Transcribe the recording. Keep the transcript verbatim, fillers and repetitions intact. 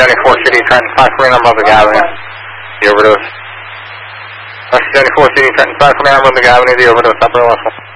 seventy-four City Trenton, five forty-nine Public Avenue, the overdose. Rusty seventy-four City Trenton, five forty-nine Public Avenue, the overdose, upper last one.